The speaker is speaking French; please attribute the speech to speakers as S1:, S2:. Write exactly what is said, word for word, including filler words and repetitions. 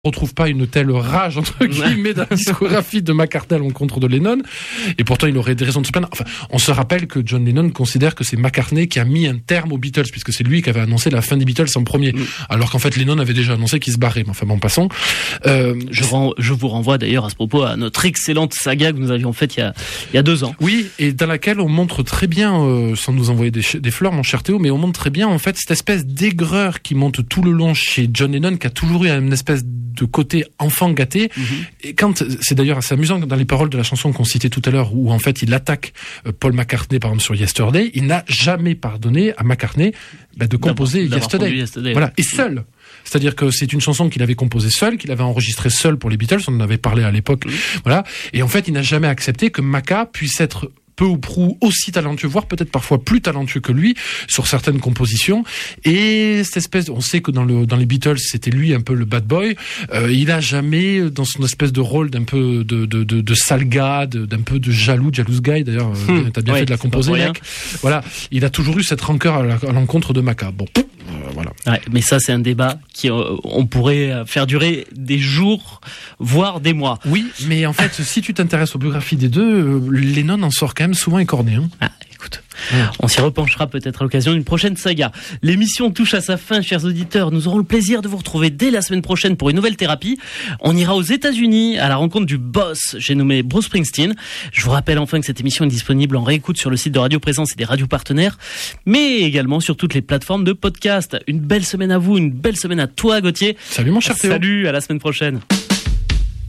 S1: retrouve pas une telle rage entre guillemets dans la discographie de McCartney à l'encontre de Lennon, et pourtant il aurait des raisons de se plaindre. Enfin, on se rappelle que John Lennon considère que c'est McCartney qui a mis un terme aux Beatles, puisque c'est lui qui avait annoncé la fin des Beatles en premier, mm. alors qu'en fait Lennon avait déjà annoncé qu'il se barrait. Mais enfin bon, passons. Euh,
S2: je, rends, je vous renvoie d'ailleurs à ce propos à notre excellente saga que nous avions faite il y a, il y a deux ans.
S1: Oui, et dans laquelle on montre très bien, euh, sans nous envoyer des, des fleurs, mon cher Théo, mais on montre très bien en fait cette espèce d'aigreur qui monte tout le long chez John Lennon, qui a toujours eu une espèce de côté enfant gâté. Mm-hmm. Et quand, c'est d'ailleurs assez amusant dans les paroles de la chanson qu'on citait tout à l'heure, où en fait il attaque Paul McCartney par exemple sur Yesterday, il n'a jamais pardonné à McCartney bah, de composer d'avoir, d'avoir Yesterday. Yesterday. Voilà, et seul. C'est-à-dire que c'est une chanson qu'il avait composée seul, qu'il avait enregistrée seul pour les Beatles, on en avait parlé à l'époque. Mm-hmm. Voilà. Et en fait, il n'a jamais accepté que Maca puisse être peu ou prou aussi talentueux, voire peut-être parfois plus talentueux que lui sur certaines compositions. Et cette espèce, on sait que dans le dans les Beatles, c'était lui un peu le bad boy. Euh, il a jamais, dans son espèce de rôle d'un peu de de de, de sale gars, de, d'un peu de jaloux, jealous guy. D'ailleurs, hmm. t'as bien ouais, fait de la composer, mec. Voilà, il a toujours eu cette rancœur à, la, à l'encontre de Maca. Bon. Euh, voilà.
S2: Ouais, mais ça, c'est un débat qui euh, on pourrait faire durer des jours, voire des mois.
S1: Oui, mais en fait, si tu t'intéresses aux biographies des deux, euh, Lennon en sort quand même souvent écorné. Hein.
S2: Ah, écoute, ouais. On s'y repenchera peut-être à l'occasion d'une prochaine saga. L'émission touche à sa fin, chers auditeurs. Nous aurons le plaisir de vous retrouver dès la semaine prochaine pour une nouvelle thérapie. On ira aux États-Unis à la rencontre du boss, j'ai nommé Bruce Springsteen. Je vous rappelle enfin que cette émission est disponible en réécoute sur le site de Radio Présence et des radios partenaires, mais également sur toutes les plateformes de podcast. Une belle semaine à vous, une belle semaine à toi, Gauthier.
S1: Salut mon cher Théo.
S2: Salut, à la semaine prochaine.